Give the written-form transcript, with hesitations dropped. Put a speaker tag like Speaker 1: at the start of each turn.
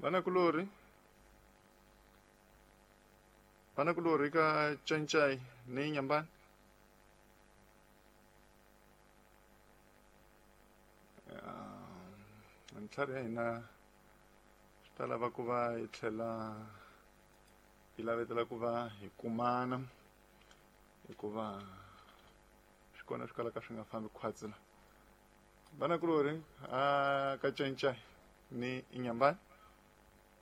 Speaker 1: vanakulori ka Chancai ni Nyambani. Ntlhari ya hina swi ta lava ku va hi tlhela hi lavetela ku va hi kumana hikuva swi kona swi kalaka swi nga fambi khwatsi la. Vanakulori ka Chancai ni Nyambani.